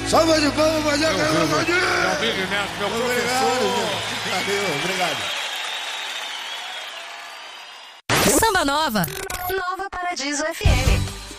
Salva de palmas, mas é Meu amigo Neto, meu professor. Obrigado. Samba Nova. Nova Paradiso FM.